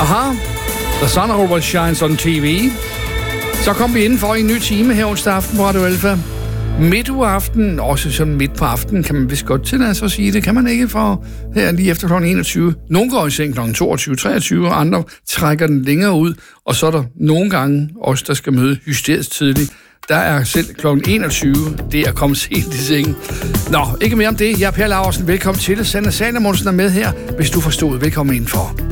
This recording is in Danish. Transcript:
Aha, The Sun Always Shines on TV. Så kom vi indenfor i en ny time her onsdag aften på Radio Alfa. Midtugaften, også sådan midt på aftenen, kan man vist godt tillade sig at sige. Det kan man ikke for her lige efter kl. 21. Nogle går i seng kl. 22-23, og andre trækker den længere ud. Og så er der nogle gange også, der skal møde hysterisk tidligt. Der er selv kl. 21, det er kommet sent i sengen. Nå, ikke mere om det. Jeg er Per Laursen. Velkommen til. Sanne Salomonsen er med her, hvis du forstod. Velkommen indenfor.